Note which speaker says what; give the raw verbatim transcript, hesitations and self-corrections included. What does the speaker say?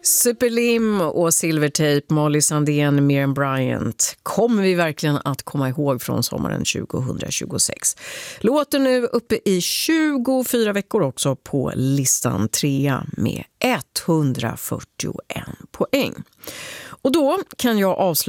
Speaker 1: Superlim och Silvertape, Molly Sandén, Miriam Bryant kommer vi verkligen att komma ihåg från sommaren tjugohundratjugosex. Låter nu uppe i tjugofyra veckor också på listan, trea med etthundrafyrtioen poäng. Och då kan jag avslöja